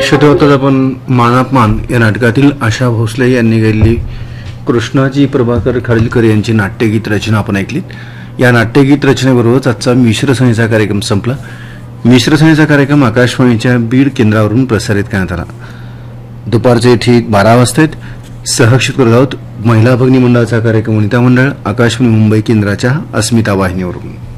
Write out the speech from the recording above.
श्रोते आपण मानापमान या नाटकातील आशा भोसले यांनी गायलेली कृष्णाजी प्रभाकर खाडीलकर यांची नाट्यगीत रचना आपण ऐकलीत। या नाट्यगीत रचनेबरोबरच आजचा मिश्रसणीचा कार्यक्रम संपला। मिश्रसणीचा कार्यक्रम आकाशवाणीच्या बीड केंद्रावरून प्रसारित करण्यात आला। दुपारचे ठीक 12 वाजता सहक्षित करत आहोत महिला भगिनी मंडळाचा कार्यक्रम वनिता मंडळ आकाशवाणी मुंबई केंद्राच्या अस्मिता वाहिनीवरून।